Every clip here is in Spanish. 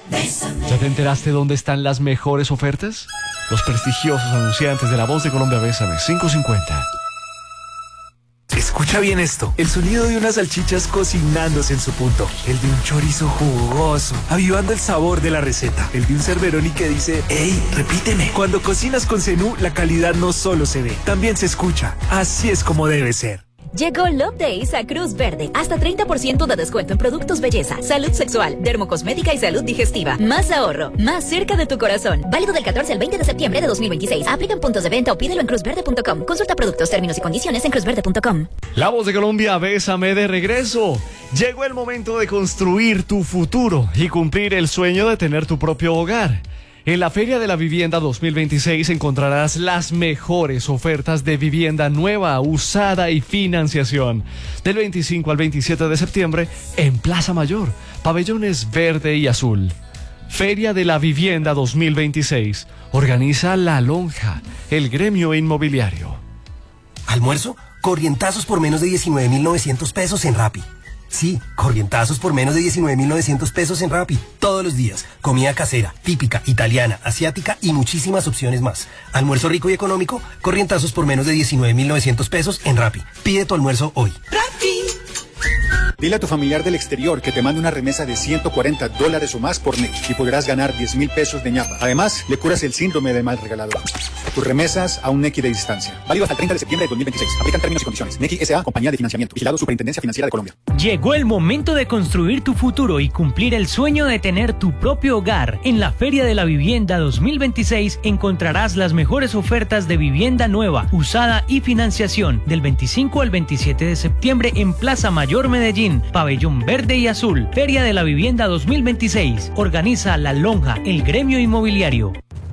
¿Ya te enteraste dónde están las mejores ofertas? Los prestigiosos anunciantes de La Voz de Colombia, Bésame, 550. Escucha bien esto, el sonido de unas salchichas cocinándose en su punto, el de un chorizo jugoso, avivando el sabor de la receta, el de un Cerberoni que dice, ¡Ey, repíteme! Cuando cocinas con Zenú, la calidad no solo se ve, también se escucha. Así es como debe ser. Llegó Love Days a Cruz Verde. Hasta 30% de descuento en productos belleza, salud sexual, dermocosmética y salud digestiva. Más ahorro, más cerca de tu corazón. Válido del 14 al 20 de septiembre de 2026. Aplica en puntos de venta o pídelo en cruzverde.com. Consulta productos, términos y condiciones en cruzverde.com. La Voz de Colombia, Bésame de regreso. Llegó el momento de construir tu futuro y cumplir el sueño de tener tu propio hogar. En la Feria de la Vivienda 2026 encontrarás las mejores ofertas de vivienda nueva, usada y financiación. Del 25 al 27 de septiembre en Plaza Mayor, pabellones verde y azul. Feria de la Vivienda 2026. Organiza La Lonja, el gremio inmobiliario. ¿Almuerzo? Corrientazos por menos de 19.900 pesos en Rappi. Sí, corrientazos por menos de 19.900 pesos en Rappi. Todos los días. Comida casera, típica, italiana, asiática y muchísimas opciones más. Almuerzo rico y económico, corrientazos por menos de 19.900 pesos en Rappi. Pide tu almuerzo hoy. ¡Rappi! Dile a tu familiar del exterior que te mande una remesa de $140 o más por Nequi y podrás ganar 10.000 pesos de ñapa. Además, le curas el síndrome del mal regalador. Tus remesas a un Nequi de distancia. Válido hasta el 30 de septiembre de 2026. Aplican términos y condiciones. Nequi S.A. Compañía de Financiamiento. Vigilado Superintendencia Financiera de Colombia. Llegó el momento de construir tu futuro y cumplir el sueño de tener tu propio hogar. En la Feria de la Vivienda 2026 encontrarás las mejores ofertas de vivienda nueva, usada y financiación. Del 25 al 27 de septiembre en Plaza Mayor, Medellín. Pabellón verde y azul. Feria de la Vivienda 2026. Organiza La Lonja, el gremio inmobiliario.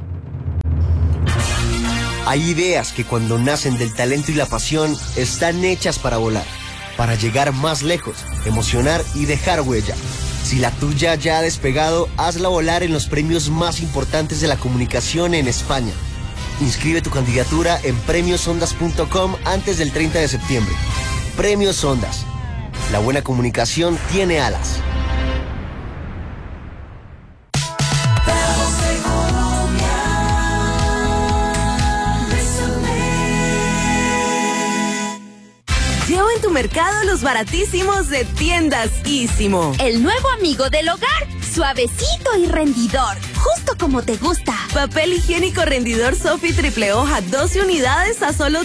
Hay ideas que cuando nacen del talento y la pasión están hechas para volar, para llegar más lejos, emocionar y dejar huella. Si la tuya ya ha despegado, hazla volar en los premios más importantes de la comunicación en España. Inscribe tu candidatura en premiosondas.com antes del 30 de septiembre. Premios Ondas. La buena comunicación tiene alas. Lleva en tu mercado los baratísimos de Tiendas Ísimo. El nuevo amigo del hogar, suavecito y rendidor, justo como te gusta. Papel higiénico rendidor Sofi triple hoja, 12 unidades a solo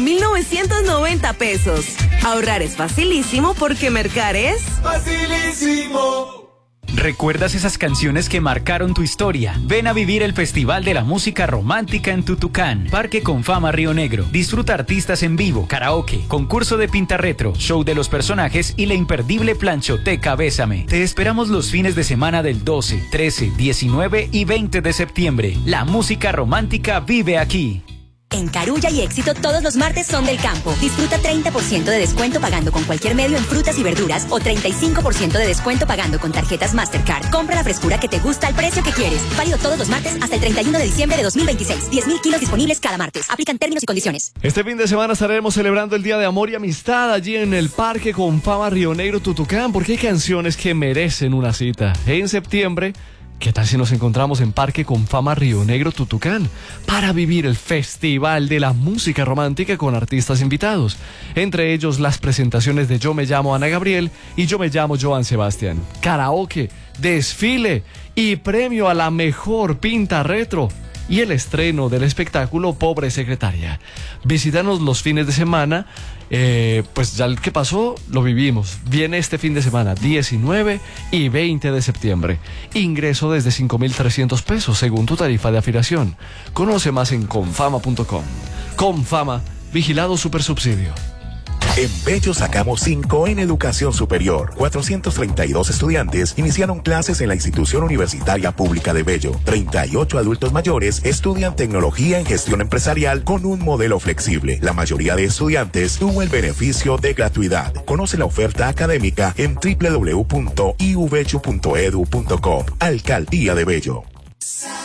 12.990 pesos. Ahorrar es facilísimo porque mercar es facilísimo. ¿Recuerdas esas canciones que marcaron tu historia? Ven a vivir el Festival de la Música Romántica en Tutucán, Parque Confama Río Negro. Disfruta artistas en vivo, karaoke, concurso de pinta retro, show de los personajes y la imperdible planchoteca Bésame. Te esperamos los fines de semana del 12, 13, 19 y 20 de septiembre. La música romántica vive aquí. En Carulla y Éxito todos los martes son del campo. Disfruta 30% de descuento pagando con cualquier medio en frutas y verduras o 35% de descuento pagando con tarjetas Mastercard. Compra la frescura que te gusta al precio que quieres. Válido todos los martes hasta el 31 de diciembre de 2026. 10.000 kilos disponibles cada martes. Aplican términos y condiciones. Este fin de semana estaremos celebrando el Día de Amor y Amistad allí en el Parque Confama Río Negro, Tutucán, porque hay canciones que merecen una cita. En septiembre, ¿qué tal si nos encontramos en Parque Confama Río Negro, Tutucán, para vivir el Festival de la Música Romántica con artistas invitados? Entre ellos las presentaciones de Yo me llamo Ana Gabriel y Yo me llamo Joan Sebastián. Karaoke, desfile y premio a la mejor pinta retro. Y el estreno del espectáculo Pobre Secretaria. Visítanos los fines de semana. Pues ya el que pasó lo vivimos. Viene este fin de semana 19 y 20 de septiembre. Ingreso desde 5.300 pesos según tu tarifa de afiliación. Conoce más en confama.com. Confama, vigilado supersubsidio. En Bello sacamos 5 en educación superior. 432 estudiantes iniciaron clases en la institución universitaria pública de Bello. 38 adultos mayores estudian tecnología en gestión empresarial con un modelo flexible. La mayoría de estudiantes tuvo el beneficio de gratuidad. Conoce la oferta académica en www.iubecho.edu.co. Alcaldía de Bello.